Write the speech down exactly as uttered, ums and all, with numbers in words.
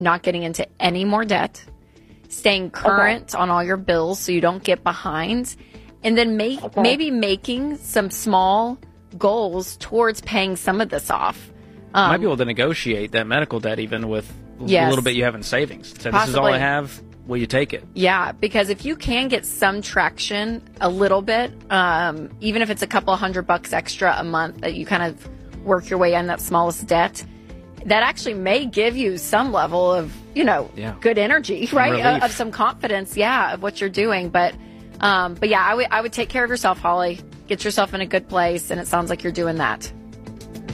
not getting into any more debt, staying current okay. on all your bills so you don't get behind, and then make, okay. maybe making some small goals towards paying some of this off. Um, you might be able to negotiate that medical debt even with yes, a little bit you have in savings. So possibly. This is all I have. Will you take it? Yeah, because if you can get some traction a little bit, um, even if it's a couple of hundred bucks extra a month that you kind of work your way in that smallest debt, that actually may give you some level of, you know, yeah. good energy, right? Of, of some confidence, yeah, of what you're doing. But, um, but yeah, I would I would take care of yourself, Holly. Get yourself in a good place, and it sounds like you're doing that.